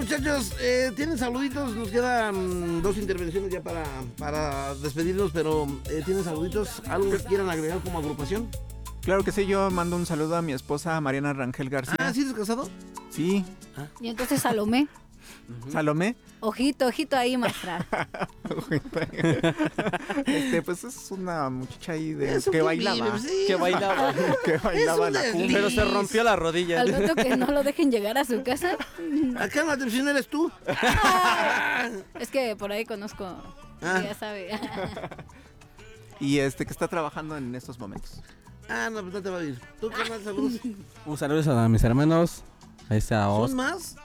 muchachos, ¿tienen saluditos? Nos quedan 2 intervenciones ya para despedirnos, pero ¿tienen saluditos? ¿Algo que quieran agregar como agrupación? Claro que sí, yo mando un saludo a mi esposa Mariana Rangel García. ¿Sí eres casado? Sí. Y entonces Salomé. ¿Salomé? Ojito ahí, maestra. Pues es una muchacha ahí Que bailaba. sí. Que bailaba. Que bailaba la cumbia. Pero se rompió la rodilla. Al rato que no lo dejen llegar a su casa. Acá en la atención eres tú. Es que por ahí conozco, ya sabe. Y que está trabajando en estos momentos. No, pues no te va a ir. ¿Tú, carnal, saludos? Un saludo a mis hermanos. A ¿Son más?